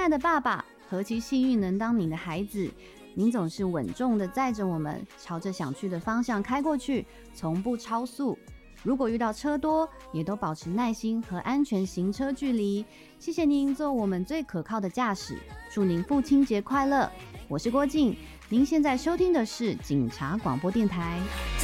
爱的爸爸，何其幸运能当您的孩子。您总是稳重地载着我们，朝着想去的方向开过去，从不超速。如果遇到车多，也都保持耐心和安全行车距离。谢谢您做我们最可靠的驾驶。祝您父亲节快乐！我是郭静，您现在收听的是警察广播电台。